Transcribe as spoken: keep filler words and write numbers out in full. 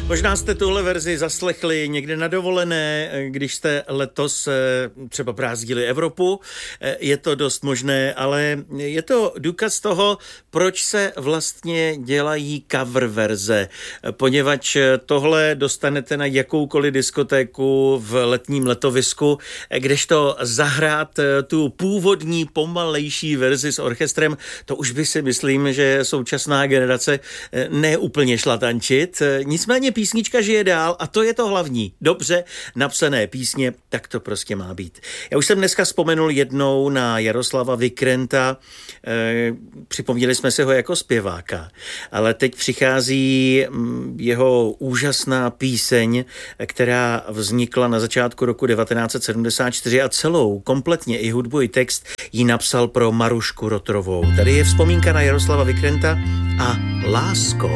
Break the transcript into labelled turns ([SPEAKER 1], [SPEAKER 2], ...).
[SPEAKER 1] Možná jste tuhle verzi zaslechli někde na dovolené, když jste letos třeba brázdili Evropu. Je to dost možné, ale je to důkaz toho, proč se vlastně dělají cover verze. Poněvadž tohle dostanete na jakoukoliv diskotéku v letním letovisku, kdežto zahrát tu původní pomalejší verzi s orchestrem, to už by si myslím, že současná generace neúplně šla tančit. Nicméně písnička žije dál a to je to hlavní. Dobře napsané písně, tak to prostě má být. Já už jsem dneska vzpomenul jednou na Jaroslava Vikrenta, e, připomněli jsme si ho jako zpěváka, ale teď přichází jeho úžasná píseň, která vznikla na začátku roku devatenáct set sedmdesát čtyři a celou, kompletně i hudbu i text ji napsal pro Marušku Rotrovou. Tady je vzpomínka na Jaroslava Vikrenta a Lásko.